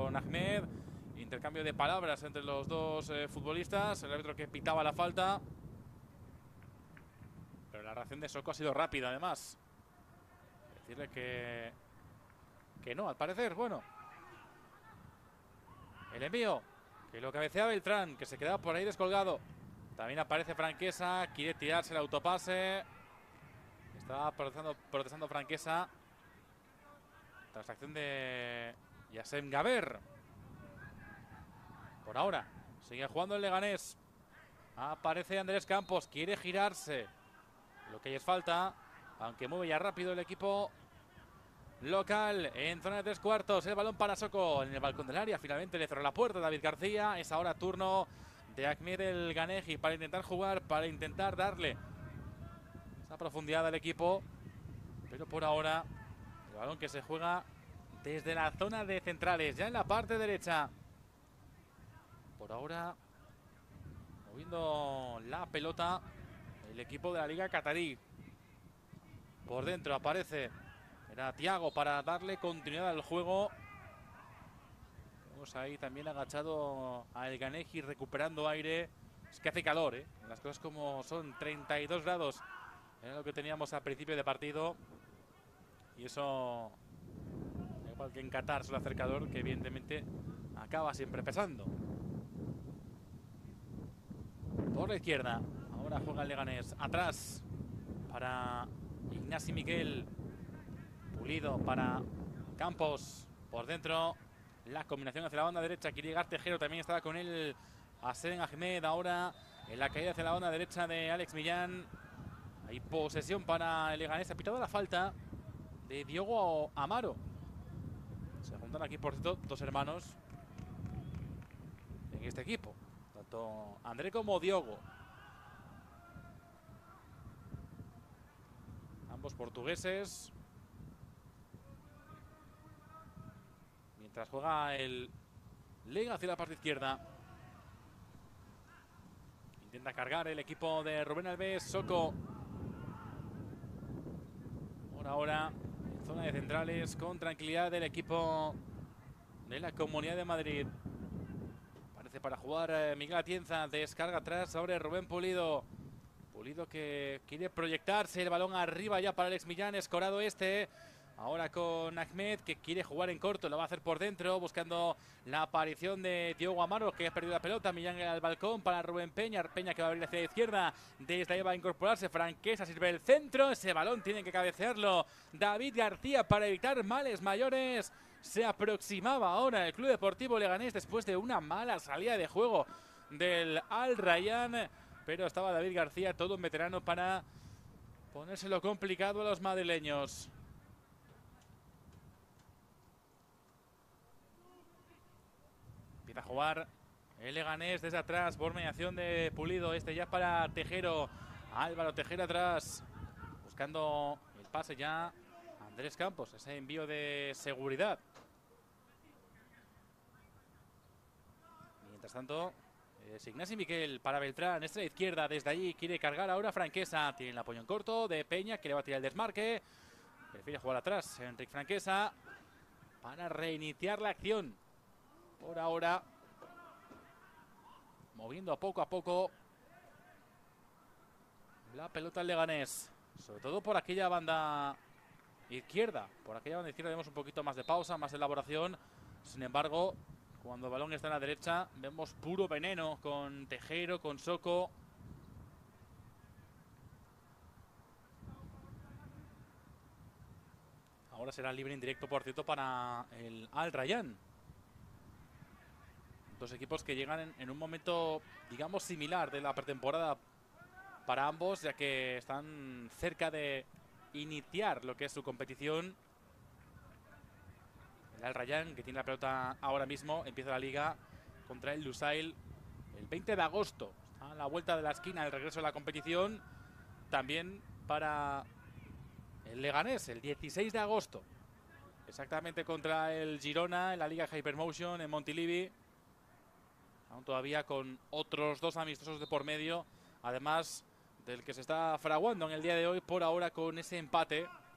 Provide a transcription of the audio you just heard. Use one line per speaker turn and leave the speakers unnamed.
con Ahmed. Intercambio de palabras entre los dos futbolistas. El árbitro que pitaba la falta. Pero la reacción de Soko ha sido rápida, además. Decirle que no, al parecer. Bueno. El envío. Que lo cabecea Beltrán, que se quedaba por ahí descolgado. También aparece Franquesa. Quiere tirarse el autopase. Estaba protestando Franquesa. Transacción de Yassem Gaber. Por ahora. Sigue jugando el Leganés. Aparece Andrés Campos. Quiere girarse. Lo que es falta. Aunque mueve ya rápido el equipo local. En zona de 3/4. El balón para Soko. En el balcón del área. Finalmente le cerró la puerta David García. Es ahora turno de Ahmed El Ganeji para intentar jugar. Para intentar darle esa profundidad al equipo. Pero por ahora el balón que se juega desde la zona de centrales. Ya en la parte derecha. Por ahora moviendo la pelota el equipo de la Liga Qatarí. Por dentro aparece. Era Thiago para darle continuidad al juego. Vemos ahí también agachado a El Ganeji recuperando aire. Es que hace calor, ¿eh? Las cosas como son. 32 grados. Era lo que teníamos al principio de partido. Y eso, igual que en Qatar, suele hacer calor, que evidentemente acaba siempre pesando. Por la izquierda. Ahora juega el Leganés. Atrás para Ignasi Miquel. Pulido para Campos. Por dentro la combinación hacia la banda derecha. Quiere llegar Tejero. También estaba con él Hassan Ahmed. Ahora en la caída hacia la banda derecha de Alex Millán. Hay posesión para el Leganés. Ha pitado la falta de Diogo Amaro. Se juntan aquí, por cierto, dos hermanos en este equipo. Tanto André como Diogo. Ambos portugueses. Mientras juega el Lega hacia la parte izquierda. Intenta cargar el equipo de Rubén Alves. Soko. Por ahora, en zona de centrales, con tranquilidad del equipo de la Comunidad de Madrid. Parece para jugar Miguel Atienza. Descarga atrás sobre Rubén Pulido. Pulido que quiere proyectarse. El balón arriba ya para Alex Millán. Escorado este. Ahora con Ahmed, que quiere jugar en corto. Lo va a hacer por dentro, buscando la aparición de Diogo Amaro, que ha perdido la pelota. Millán al balcón para Rubén Peña. Peña que va a abrir hacia la izquierda. Desde ahí va a incorporarse Franquesa. Sirve el centro. Ese balón tiene que cabecearlo David García para evitar males mayores. Se aproximaba ahora el Club Deportivo Leganés después de una mala salida de juego del Al Rayyan. Pero estaba David García, todo un veterano, para ponérselo complicado a los madrileños. Empieza a jugar el Leganés desde atrás por mediación de Pulido. Este ya para Tejero. Álvaro Tejero atrás, buscando el pase ya. Andrés Campos, ese envío de seguridad. Mientras tanto, es Ignasi Miquel para Beltrán. Esta izquierda, desde allí quiere cargar ahora Franquesa. Tiene el apoyo en corto de Peña, que le va a tirar el desmarque. Prefiere jugar atrás Enric Franquesa para reiniciar la acción. Por ahora, moviendo poco a poco la pelota al Leganés. Sobre todo por aquella banda izquierda. Por aquella banda izquierda vemos un poquito más de pausa, más de elaboración. Sin embargo, cuando el balón está en la derecha, vemos puro veneno con Tejero, con Soko. Ahora será libre indirecto, por cierto, para el Al Rayyan. Dos equipos que llegan en un momento, digamos, similar de la pretemporada para ambos, ya que están cerca de iniciar lo que es su competición. El Al Rayyan, que tiene la pelota ahora mismo, empieza la liga contra el Lusail el 20 de agosto. Está a la vuelta de la esquina el regreso de la competición. También para el Leganés, el 16 de agosto. Exactamente contra el Girona en la Liga Hypermotion en Montilivi. Aún todavía con otros dos amistosos de por medio, además del que se está fraguando en el día de hoy, por ahora con ese empate